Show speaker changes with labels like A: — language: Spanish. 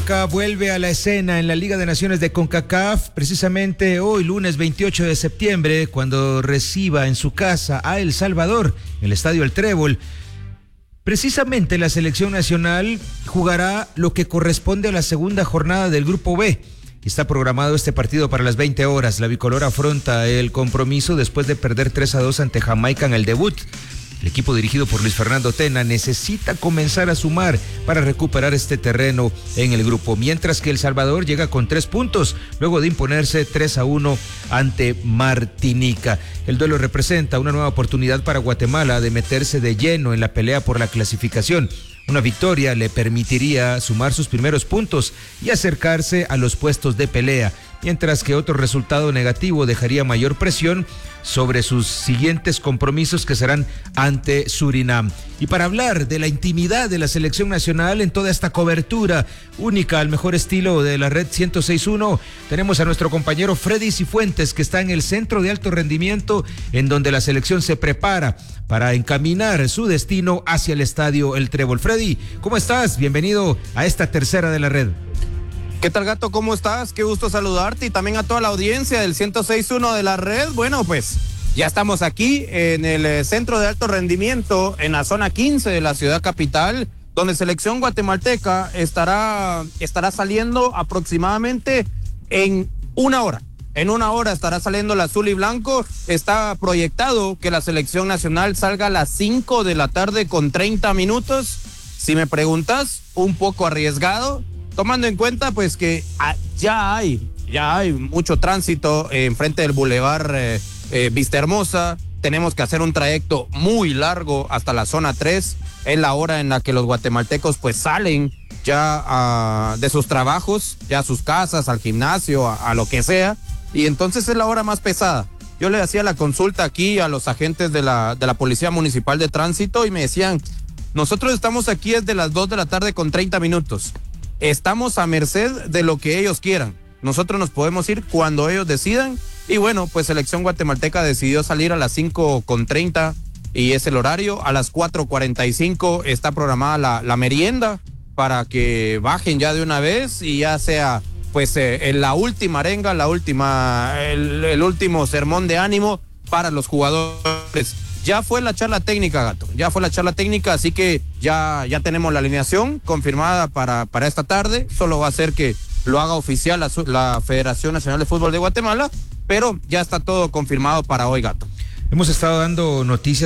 A: Vuelve a la escena en la Liga de Naciones de CONCACAF, precisamente hoy, lunes 28 de septiembre, cuando reciba en su casa a El Salvador, en el Estadio El Trébol. Precisamente la selección nacional jugará lo que corresponde a la segunda jornada del Grupo B. Está programado este partido para las 20 horas. La bicolor afronta el compromiso después de perder 3-2 ante Jamaica en el debut. El equipo dirigido por Luis Fernando Tena necesita comenzar a sumar para recuperar este terreno en el grupo, mientras que El Salvador llega con 3 puntos luego de imponerse 3-1 ante Martinica. El duelo representa una nueva oportunidad para Guatemala de meterse de lleno en la pelea por la clasificación. Una victoria le permitiría sumar sus primeros puntos y acercarse a los puestos de pelea, mientras que otro resultado negativo dejaría mayor presión sobre sus siguientes compromisos, que serán ante Surinam. Y para hablar de la intimidad de la selección nacional en toda esta cobertura única al mejor estilo de la red 106.1, tenemos a nuestro compañero Freddy Cifuentes, que está en el centro de alto rendimiento, en donde la selección se prepara para encaminar su destino hacia el Estadio El Trébol. Freddy, ¿cómo estás? Bienvenido a esta tercera de la red.
B: ¿Qué tal, Gato? ¿Cómo estás? Qué gusto saludarte y también a toda la audiencia del 106.1 de la red. Bueno, pues ya estamos aquí en el centro de alto rendimiento, en la zona 15 de la ciudad capital, donde selección guatemalteca estará saliendo aproximadamente en una hora. En una hora estará saliendo el azul y blanco. Está proyectado que la selección nacional salga a las 5 de la tarde con 30 minutos. Si me preguntas, un poco arriesgado, tomando en cuenta pues que ya hay mucho tránsito enfrente del Boulevard Vista Hermosa. Tenemos que hacer un trayecto muy largo hasta la zona 3. Es la hora en la que los guatemaltecos pues salen ya de sus trabajos, ya a sus casas, al gimnasio, a lo que sea. Y entonces es la hora más pesada. Yo le hacía la consulta aquí a los agentes de la Policía Municipal de Tránsito y me decían: nosotros estamos aquí desde las 2 de la tarde con 30 minutos. Estamos a merced de lo que ellos quieran. Nosotros nos podemos ir cuando ellos decidan. Y bueno, pues selección guatemalteca decidió salir a las 5:30 y es el horario. A las 4:45 está programada la merienda para que bajen ya de una vez y ya sea pues en la última arenga, el último sermón de ánimo para los jugadores. Ya fue la charla técnica, Gato, ya fue la charla técnica, así que ya tenemos la alineación confirmada para esta tarde. Solo va a ser que lo haga oficial la Federación Nacional de Fútbol de Guatemala, pero ya está todo confirmado para hoy, Gato.
A: Hemos estado dando noticias